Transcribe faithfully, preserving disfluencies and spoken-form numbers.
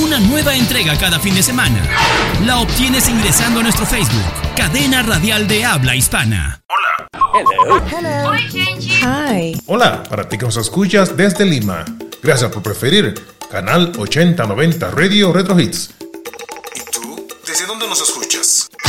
Una nueva entrega cada fin de semana. La obtienes ingresando a nuestro Facebook, Cadena Radial de Habla Hispana. Hola. Hello. Hello. Hi. Hola, para ti que nos escuchas desde Lima. Gracias por preferir Canal ochenta noventa Radio Retro Hits. ¿Y tú? ¿Desde dónde nos escuchas?